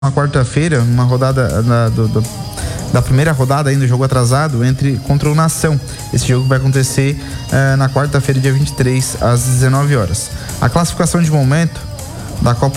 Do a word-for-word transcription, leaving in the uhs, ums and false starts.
na quarta-feira, uma rodada da, do, do, da primeira rodada ainda, jogo atrasado entre contra o Nação. Esse jogo vai acontecer uh, na quarta-feira, dia vinte e três, às dezenove horas. A classificação de momento da Copa